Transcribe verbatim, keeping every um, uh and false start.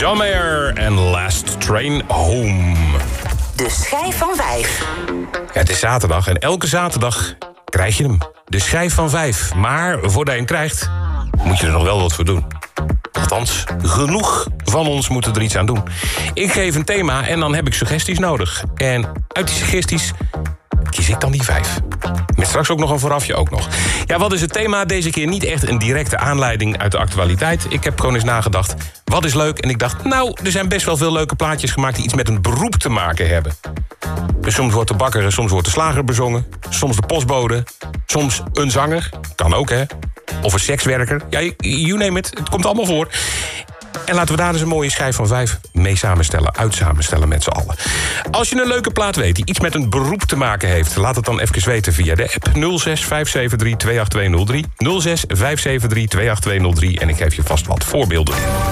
John Mayer en Last Train Home. De schijf van vijf. Ja, het is zaterdag en elke zaterdag krijg je hem. De schijf van vijf. Maar voordat je hem krijgt, moet je er nog wel wat voor doen. Althans, genoeg van ons moeten er iets aan doen. Ik geef een thema en dan heb ik suggesties nodig. En uit die suggesties kies ik dan die vijf. Met straks ook nog een voorafje ook nog. Ja, wat is het thema? Deze keer niet echt een directe aanleiding uit de actualiteit. Ik heb gewoon eens nagedacht, wat is leuk? En ik dacht, nou, er zijn best wel veel leuke plaatjes gemaakt die iets met een beroep te maken hebben. Dus soms wordt de bakker en soms wordt de slager bezongen. Soms de postbode. Soms een zanger. Kan ook, hè? Of een sekswerker. Ja, you name it. Het komt allemaal voor. En laten we daar dus een mooie schijf van vijf mee samenstellen, uit samenstellen met z'n allen. Als je een leuke plaat weet die iets met een beroep te maken heeft, laat het dan even weten via de app nul zes vijf zeven drie twee acht twee nul drie. nul zes vijf zeven drie twee acht twee nul drie en ik geef je vast wat voorbeelden.